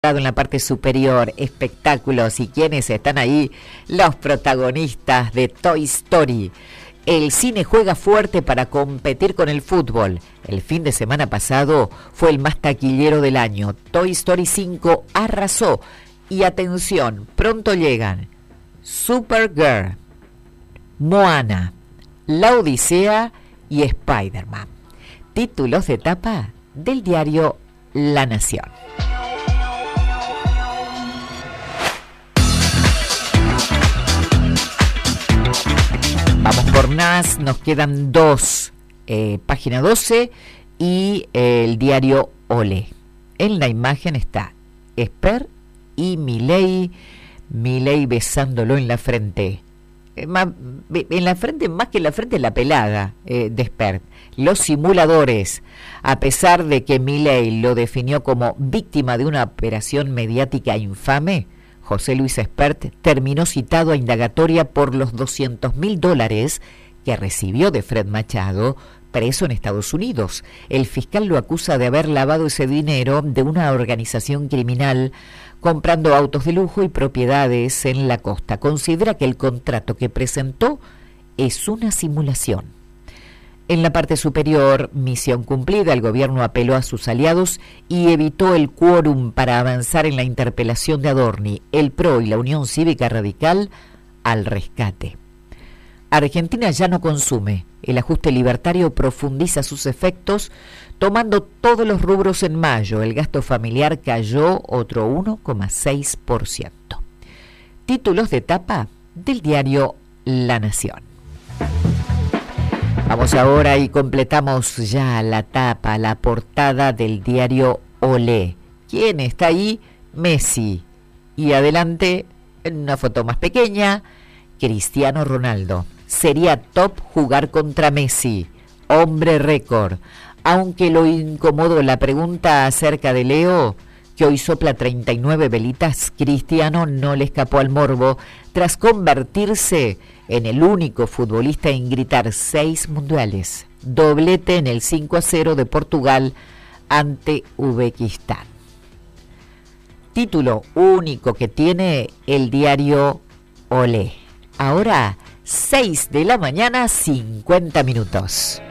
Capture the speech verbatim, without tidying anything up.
En la parte superior, espectáculos. ¿Y quiénes están ahí? Los protagonistas de Toy Story. El cine juega fuerte para competir con el fútbol. El fin de semana pasado fue el más taquillero del año. Toy Story cinco arrasó. Y atención, pronto llegan Supergirl, Moana, La Odisea y Spider-Man. Títulos de tapa del diario La Nación. Vamos por más, nos quedan dos, eh, página doce y eh, el diario Olé. En la imagen está Esper y Milei, Milei besándolo en la frente. Eh, más, en la frente, más que en la frente, la pelada eh, de Esper. Los simuladores, a pesar de que Milei lo definió como víctima de una operación mediática infame, José Luis Espert terminó citado a indagatoria por los doscientos mil dólares que recibió de Fred Machado, preso en Estados Unidos. El fiscal lo acusa de haber lavado ese dinero de una organización criminal comprando autos de lujo y propiedades en la costa. Considera que el contrato que presentó es una simulación. En la parte superior, misión cumplida, el gobierno apeló a sus aliados y evitó el quórum para avanzar en la interpelación de Adorni, el P R O y la Unión Cívica Radical al rescate. Argentina ya no consume. El ajuste libertario profundiza sus efectos, tomando todos los rubros en mayo. El gasto familiar cayó otro uno coma seis por ciento. Títulos de tapa del diario La Nación. Vamos ahora y completamos ya la tapa, la portada del diario Olé. ¿Quién está ahí? Messi. Y adelante, en una foto más pequeña, Cristiano Ronaldo. Sería top jugar contra Messi, hombre récord. Aunque lo incomodó la pregunta acerca de Leo, que hoy sopla treinta y nueve velitas, Cristiano no le escapó al morbo tras convertirse en el único futbolista en gritar seis mundiales. Doblete en el cinco a cero de Portugal ante Uzbekistán. Título único que tiene el diario Olé. Ahora, seis de la mañana, cincuenta minutos.